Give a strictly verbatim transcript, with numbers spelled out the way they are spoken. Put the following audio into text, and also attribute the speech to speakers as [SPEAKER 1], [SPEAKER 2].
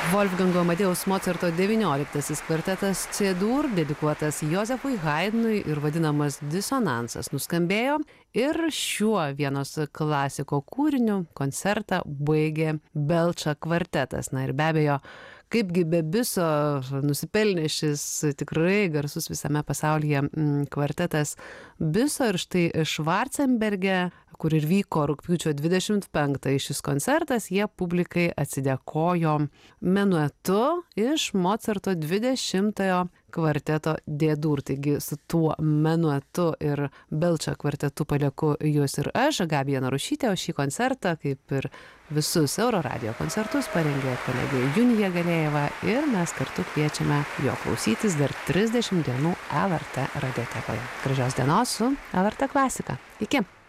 [SPEAKER 1] Wolfgango Amadėjaus Mocarto devynioliktasis kvartetas C-dur, dedikuotas Jozefui Haidnui ir vadinamas Disonansas, nuskambėjo ir šiuo vienos klasiko kūriniu koncertą baigė Belča kvartetas. Na ir be abejo, kaipgi be Biso nusipelnė šis tikrai garsus visame pasaulyje kvartetas Biso ir štai Švarcenberge, kur ir vyko rugpjūčio dvidešimt penktąją šis koncertas, jie publikai atsidėkojo menuetu iš Mocarto dvidešimtojo kvarteto D-dur. Taigi su tuo menuetu ir Belča kvartetu palieku jūs ir aš, Gabija Narušytė, o šį koncertą, kaip ir visus Euroradijo koncertus, parengė kolegė Junija Galėjeva ir mes kartu kviečiame jo klausytis dar trisdešimt dienų L R T radiotekoje. Gražios dienos su L R T klasika. Iki!